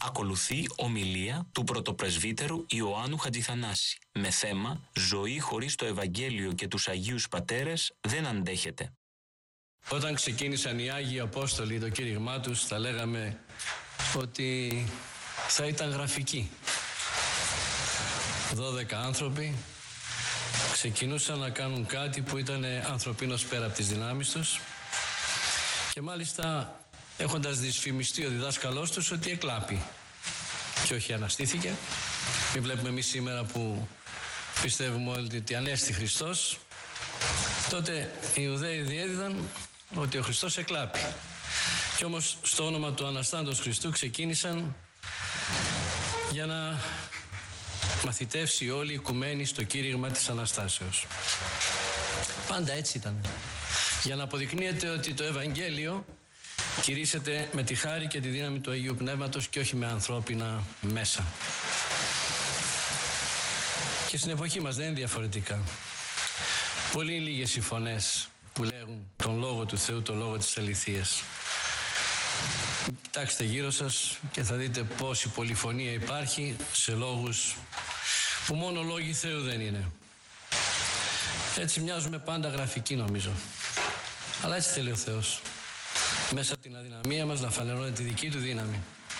ακολουθεί ομιλία του πρωτοπρεσβύτερου Ιωάννου Χατζηθανάση με θέμα «Ζωή χωρίς το Ευαγγέλιο και τους Αγίους Πατέρες δεν αντέχεται». Όταν ξεκίνησαν οι Άγιοι Απόστολοι το κήρυγμά τους, θα λέγαμε ότι θα ήταν γραφική. 12 άνθρωποι ξεκινούσαν να κάνουν κάτι που ήταν ανθρωπίνος πέρα από τις δυνάμεις τους και μάλιστα έχοντας δυσφημιστεί ο διδάσκαλός τους ότι εκλάπει και όχι αναστήθηκε. Μην βλέπουμε εμείς σήμερα που πιστεύουμε ότι Ανέστη Χριστός, τότε οι Ιουδαίοι διέδιδαν ότι ο Χριστός εκλάπει. Κι όμως στο όνομα του Αναστάντος Χριστού ξεκίνησαν για να μαθητεύσει όλη η οικουμένη στο κήρυγμα της Αναστάσεως. Πάντα έτσι ήταν. Για να αποδεικνύεται ότι το Ευαγγέλιο κηρύσσεται με τη χάρη και τη δύναμη του Αγίου Πνεύματος και όχι με ανθρώπινα μέσα. Και στην εποχή μας δεν είναι διαφορετικά. Πολύ λίγες οι φωνές που λέγουν τον Λόγο του Θεού, τον Λόγο της αληθείας. Κοιτάξτε γύρω σας και θα δείτε πόση πολυφωνία υπάρχει σε λόγους που μόνο λόγοι Θεού δεν είναι. Έτσι μοιάζουμε πάντα γραφικοί νομίζω. Αλλά έτσι θέλει ο Θεός. Μέσα από την αδυναμία μας να φανερώνει τη δική του δύναμη.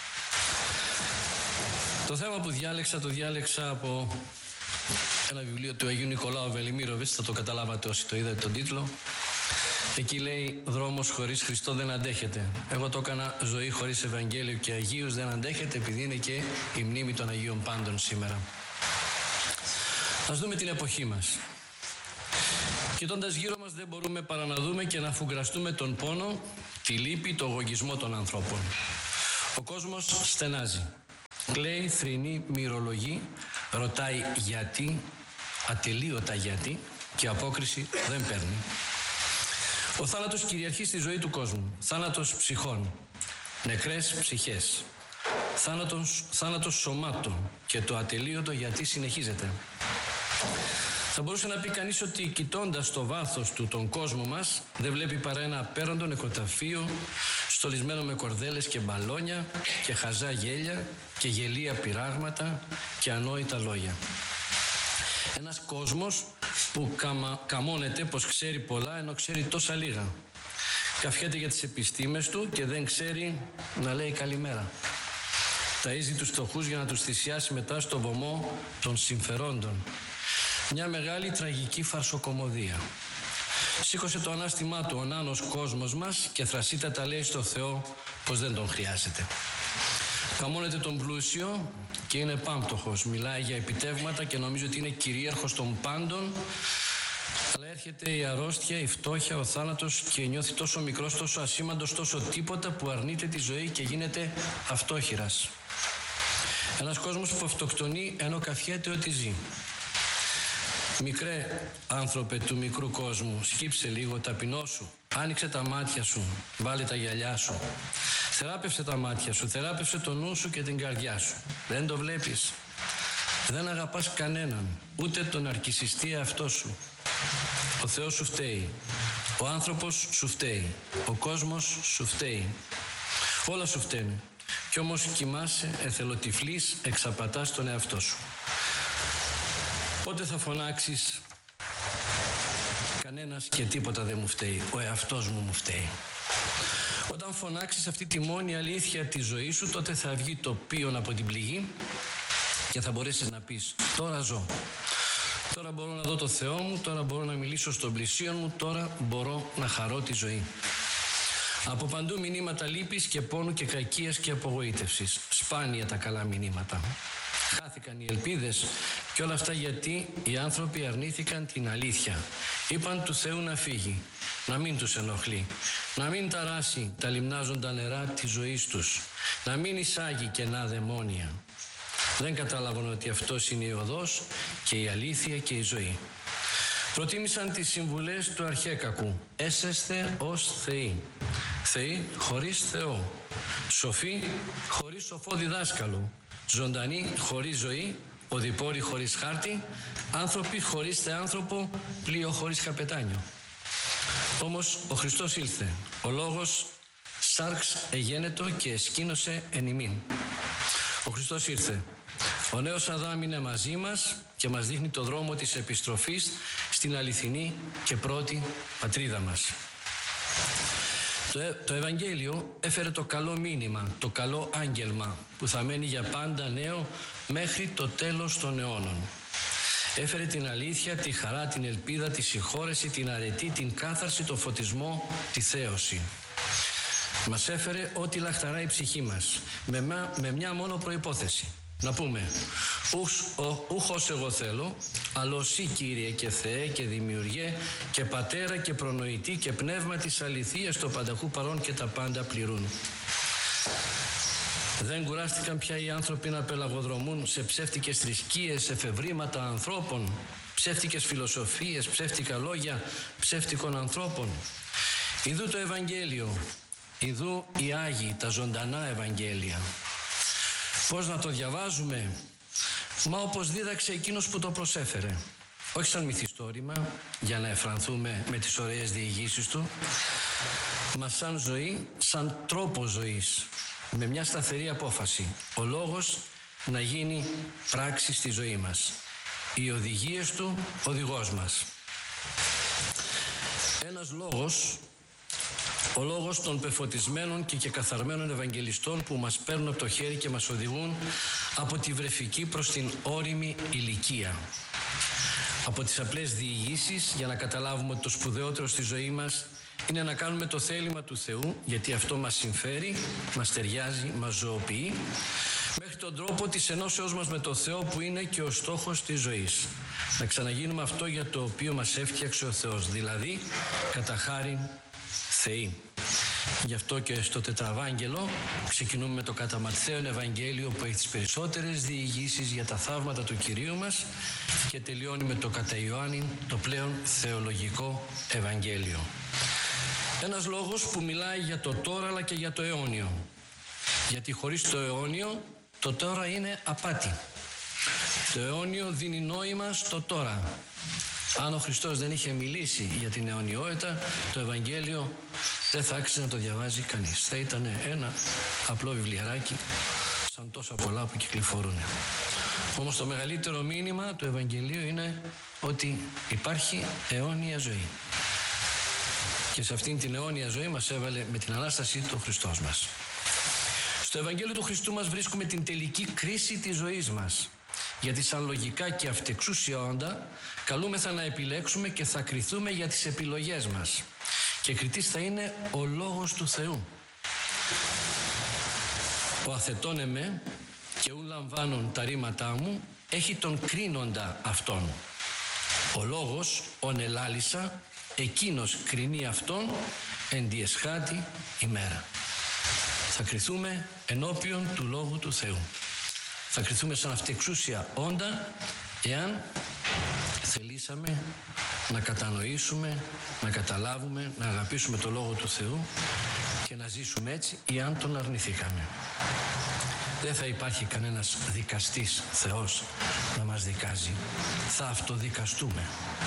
Το θέμα που το διάλεξα από ένα βιβλίο του Αγίου Νικολάου Βελιμίροβιτς, θα το καταλάβατε όσοι το είδατε τον τίτλο. Εκεί λέει «Δρόμος χωρίς Χριστό δεν αντέχεται». Εγώ το έκανα «Ζωή χωρίς Ευαγγέλιο και Αγίους δεν αντέχεται», επειδή είναι και η μνήμη των Αγίων Πάντων σήμερα. Ας δούμε την εποχή μας. Κοιτώντας γύρω μας δεν μπορούμε παρά να δούμε και να φουγκραστούμε τον πόνο, τη λύπη, το εγωισμό των ανθρώπων. Ο κόσμος στενάζει. Κλαίει, θρηνεί, μυρολογεί, ρωτάει γιατί, ατελείωτα γιατί, και απόκριση δεν παίρνει. Ο θάνατος κυριαρχεί στη ζωή του κόσμου. Θάνατος ψυχών, νεκρές ψυχές. Θάνατος σωμάτων και το ατελείωτο γιατί συνεχίζεται. Θα μπορούσε να πει κανείς ότι κοιτώντας στο βάθος του τον κόσμο μας δεν βλέπει παρά ένα απέραντο νεκροταφείο στολισμένο με κορδέλες και μπαλόνια και χαζά γέλια και γελία πειράγματα και ανόητα λόγια. Ένας κόσμος που καμώνεται πως ξέρει πολλά ενώ ξέρει τόσα λίγα. Καφιέται για τις επιστήμες του και δεν ξέρει να λέει καλημέρα. Ταΐζει τους φτωχούς για να τους θυσιάσει μετά στο βωμό των συμφερόντων. Μια μεγάλη τραγική φαρσοκομωδία. Σήκωσε το ανάστημά του ο νάνος κόσμος μας και θρασίτατα λέει στο Θεό πως δεν τον χρειάζεται. Καμώνεται τον πλούσιο και είναι πάμπτωχος. Μιλάει για επιτεύγματα και νομίζει ότι είναι κυρίαρχος των πάντων. Αλλά έρχεται η αρρώστια, η φτώχεια, ο θάνατος και νιώθει τόσο μικρός, τόσο ασήμαντος, τόσο τίποτα που αρνείται τη ζωή και γίνεται αυτόχειρας. Ένας κόσμος που αυτοκτονεί ενώ καφιέται ότι ζει. Μικρέ άνθρωπε του μικρού κόσμου, σκύψε λίγο, ταπεινώσου, άνοιξε τα μάτια σου, βάλε τα γυαλιά σου. Θεράπευσε τα μάτια σου, θεράπευσε το νου σου και την καρδιά σου. Δεν το βλέπεις. Δεν αγαπάς κανέναν, ούτε τον αρκισιστή εαυτό σου. Ο Θεός σου φταίει. Ο άνθρωπος σου φταίει. Ο κόσμος σου φταίει. Όλα σου φταίνε. Κι όμως κοιμάσαι εθελοτυφλής, εξαπατάς τον εαυτό σου. Πότε θα φωνάξεις κανένας και τίποτα δεν μου φταίει, ο εαυτός μου φταίει. Όταν φωνάξεις αυτή τη μόνη αλήθεια της ζωής σου, τότε θα βγει το πίον από την πληγή και θα μπορέσεις να πεις τώρα ζω. Τώρα μπορώ να δω το Θεό μου, τώρα μπορώ να μιλήσω στον πλησίον μου, τώρα μπορώ να χαρώ τη ζωή. Από παντού μηνύματα λύπης και πόνου και κακίας και απογοήτευσης. Σπάνια τα καλά μηνύματα. Χάθηκαν οι ελπίδες και όλα αυτά γιατί οι άνθρωποι αρνήθηκαν την αλήθεια. Είπαν του Θεού να φύγει, να μην τους ενοχλεί, να μην ταράσει τα λιμνάζοντα νερά της ζωής τους, να μην εισάγει κενά δαιμόνια. Δεν κατάλαβαν ότι αυτός είναι η οδός και η αλήθεια και η ζωή. Προτίμησαν τις συμβουλές του αρχαίκακου. Έσεσθε ως θεοί. Θεοί χωρίς Θεό. Σοφοί χωρίς σοφό διδάσκαλο. Ζωντανοί χωρίς ζωή. Οδηπόροι χωρίς χάρτη. Άνθρωποι χωρίς θεάνθρωπο. Πλοίο χωρίς καπετάνιο. Όμως ο Χριστός ήλθε. Ο λόγος σάρξ εγένετο και εσκήνωσε εν ημίν. Ο Χριστός ήρθε. Ο νέος Αδάμ είναι μαζί μας και μας δείχνει το δρόμο της επιστροφής στην αληθινή και πρώτη πατρίδα μας. Το Ευαγγέλιο έφερε το καλό μήνυμα, το καλό άγγελμα που θα μένει για πάντα νέο μέχρι το τέλος των αιώνων. Έφερε την αλήθεια, τη χαρά, την ελπίδα, τη συγχώρεση, την αρετή, την κάθαρση, το φωτισμό, τη θέωση. Μας έφερε ό,τι λαχταράει η ψυχή μας, με μια μόνο προϋπόθεση. Να πούμε, ούχ ως εγώ θέλω, αλλά εσύ Κύριε και Θεέ και Δημιουργέ και Πατέρα και Προνοητή και Πνεύμα της αληθείας το πανταχού παρών και τα πάντα πληρούν. Δεν κουράστηκαν πια οι άνθρωποι να πελαγοδρομούν σε ψεύτικες θρησκείες, εφευρήματα ανθρώπων, ψεύτικες φιλοσοφίες, ψεύτικα λόγια ψεύτικων ανθρώπων. Ιδού το Ευαγγέλιο, ιδού οι Άγιοι, τα ζωντανά Ευαγγέλια. Πώς να το διαβάζουμε? Μα όπως δίδαξε εκείνος που το προσέφερε. Όχι σαν μυθιστόρημα για να εφρανθούμε με τις ωραίες διηγήσεις του, μα σαν ζωή, σαν τρόπο ζωής, με μια σταθερή απόφαση. Ο λόγος να γίνει πράξη στη ζωή μας. Οι οδηγίες του οδηγός μας. Ένας λόγος, ο λόγος των πεφωτισμένων και καθαρμένων Ευαγγελιστών που μας παίρνουν από το χέρι και μας οδηγούν από τη βρεφική προς την ώριμη ηλικία. Από τις απλές διηγήσεις για να καταλάβουμε ότι το σπουδαιότερο στη ζωή μας είναι να κάνουμε το θέλημα του Θεού, γιατί αυτό μας συμφέρει, μας ταιριάζει, μας ζωοποιεί, μέχρι τον τρόπο της ενώσεώς μας με το Θεό που είναι και ο στόχος της ζωής. Να ξαναγίνουμε αυτό για το οποίο μας έφτιαξε ο Θεός, δηλαδή κατά χάριν Θεοί. Γι' αυτό και στο Τετραβάγγελο ξεκινούμε με το κατά Ματθαίον Ευαγγέλιο που έχει τις περισσότερες διηγήσεις για τα θαύματα του Κυρίου μας και τελειώνει με το κατά Ιωάννην, το πλέον θεολογικό Ευαγγέλιο. Ένας λόγος που μιλάει για το τώρα αλλά και για το αιώνιο. Γιατί χωρίς το αιώνιο το τώρα είναι απάτη. Το αιώνιο δίνει νόημα στο τώρα. Αν ο Χριστός δεν είχε μιλήσει για την αιωνιότητα, το Ευαγγέλιο δεν θα άξιζε να το διαβάζει κανείς. Θα ήταν ένα απλό βιβλιαράκι σαν τόσα πολλά που κυκλοφορούν. Όμως το μεγαλύτερο μήνυμα του Ευαγγελίου είναι ότι υπάρχει αιώνια ζωή. Και σε αυτήν την αιώνια ζωή μας έβαλε με την Ανάσταση του Χριστός μας. Στο Ευαγγέλιο του Χριστού μας βρίσκουμε την τελική κρίση της ζωής μας. Γιατί σαν λογικά και αυτεξούσια όντα καλούμεθα να επιλέξουμε και θα κριθούμε για τις επιλογές μας. Και κριτής θα είναι ο Λόγος του Θεού. Ο αθετών εμέ και ου λαμβάνουν τα ρήματά μου έχει τον κρίνοντα αυτόν. Ο Λόγος, ον ελάλησα, εκείνος κρινεί αυτόν εν διεσχάτη ημέρα. Θα κριθούμε ενώπιον του Λόγου του Θεού. Θα κριθούμε σαν αυτεξούσια όντα εάν θελήσαμε να κατανοήσουμε, να καταλάβουμε, να αγαπήσουμε το Λόγο του Θεού και να ζήσουμε έτσι ή αν τον αρνηθήκαμε. Δεν θα υπάρχει κανένας δικαστής Θεός να μας δικάζει. Θα αυτοδικαστούμε.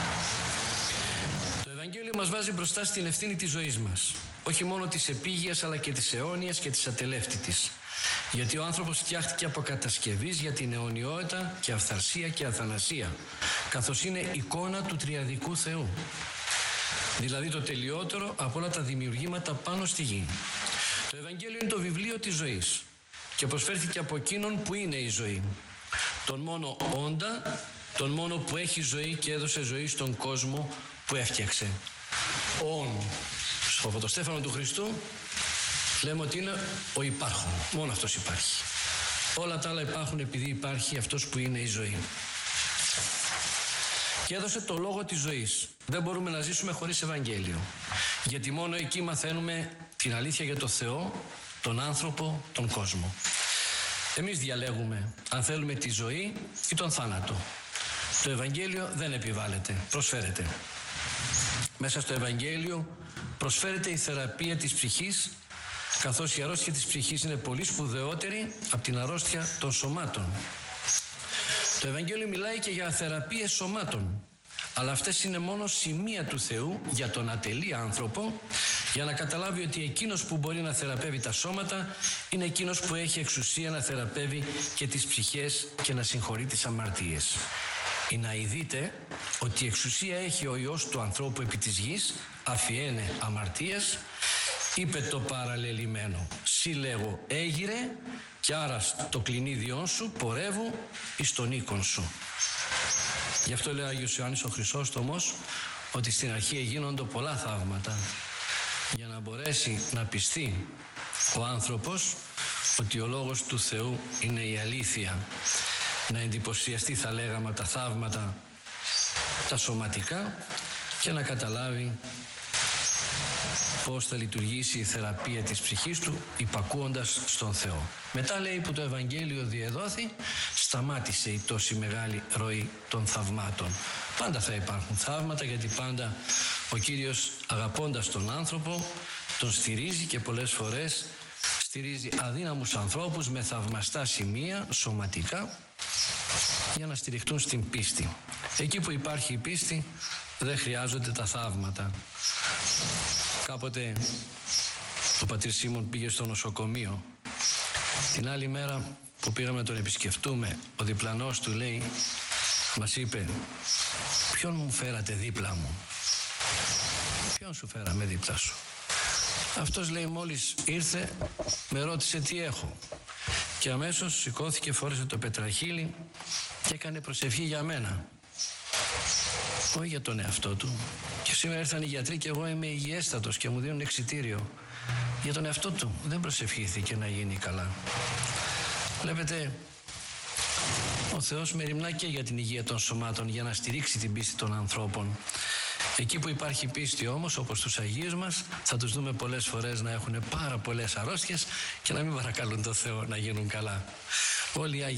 Το Ευαγγέλιο μας βάζει μπροστά στην ευθύνη της ζωής μας. Όχι μόνο της επίγειας αλλά και της αιώνιας και της ατελεύτητης. Γιατί ο άνθρωπος φτιάχτηκε από κατασκευής για την αιωνιότητα και αυθαρσία και αθανασία, καθώς είναι εικόνα του τριαδικού Θεού. Δηλαδή το τελειότερο από όλα τα δημιουργήματα πάνω στη γη. Το Ευαγγέλιο είναι το βιβλίο της ζωής και προσφέρθηκε από εκείνον που είναι η ζωή. Τον μόνο όντα, τον μόνο που έχει ζωή και έδωσε ζωή στον κόσμο που έφτιαξε. Από το στέφανο του Χριστού λέμε ότι είναι ο υπάρχον. Μόνο αυτός υπάρχει. Όλα τα άλλα υπάρχουν επειδή υπάρχει αυτός που είναι η ζωή. Και έδωσε το λόγο της ζωής. Δεν μπορούμε να ζήσουμε χωρίς Ευαγγέλιο. Γιατί μόνο εκεί μαθαίνουμε την αλήθεια για τον Θεό, τον άνθρωπο, τον κόσμο. Εμείς διαλέγουμε αν θέλουμε τη ζωή ή τον θάνατο. Το Ευαγγέλιο δεν επιβάλλεται, προσφέρεται. Μέσα στο Ευαγγέλιο προσφέρεται η θεραπεία της ψυχής, καθώς η αρρώστια της ψυχής είναι πολύ σπουδαιότερη από την αρρώστια των σωμάτων. Το Ευαγγέλιο μιλάει και για θεραπείες σωμάτων, αλλά αυτές είναι μόνο σημεία του Θεού για τον ατελή άνθρωπο για να καταλάβει ότι εκείνος που μπορεί να θεραπεύει τα σώματα είναι εκείνος που έχει εξουσία να θεραπεύει και τις ψυχές και να συγχωρεί τις αμαρτίες. Ή να ειδείτε ότι η εξουσία έχει ο Υιός του ανθρώπου επί της γης, αφιένε αμαρτίας, είπε το παραλελειμμένο, «Σι λέγω έγειρε, κι άρας το κλινίδιόν σου πορεύου εις τον οίκον σου». Γι' αυτό λέει ο Άγιος Ιωάννης ο Χρυσόστομος ότι στην αρχή γίνονται πολλά θαύματα για να μπορέσει να πιστεί ο άνθρωπος ότι ο Λόγος του Θεού είναι η αλήθεια, να εντυπωσιαστεί θα λέγαμε τα θαύματα τα σωματικά και να καταλάβει πώς θα λειτουργήσει η θεραπεία της ψυχής του υπακούοντας στον Θεό. Μετά λέει που το Ευαγγέλιο διεδόθη, σταμάτησε η τόση μεγάλη ροή των θαυμάτων. Πάντα θα υπάρχουν θαύματα, γιατί πάντα ο Κύριος αγαπώντας τον άνθρωπο τον στηρίζει και πολλές φορές στηρίζει αδύναμους ανθρώπους με θαυμαστά σημεία σωματικά για να στηριχτούν στην πίστη. Εκεί που υπάρχει η πίστη δεν χρειάζονται τα θαύματα. Κάποτε ο πατήρ Σίμων πήγε στο νοσοκομείο. Την άλλη μέρα που πήγαμε να τον επισκεφτούμε, ο διπλανός του λέει, μας είπε, ποιον μου φέρατε δίπλα μου? Ποιον σου φέραμε δίπλα σου? Αυτός λέει μόλις ήρθε με ρώτησε τι έχω και αμέσως σηκώθηκε, φόρεσε το πετραχύλι και έκανε προσευχή για μένα, όχι για τον εαυτό του. Και σήμερα ήρθαν οι γιατροί και εγώ είμαι υγιέστατος και μου δίνουν εξιτήριο. Για τον εαυτό του δεν προσευχήθηκε να γίνει καλά. Βλέπετε, ο Θεός μεριμνά και για την υγεία των σωμάτων για να στηρίξει την πίστη των ανθρώπων. Εκεί που υπάρχει πίστη όμως, όπως τους Αγίους μας, θα τους δούμε πολλές φορές να έχουν πάρα πολλές αρρώστιες και να μην παρακαλούν το Θεό να γίνουν καλά. Όλοι οι Άγιοι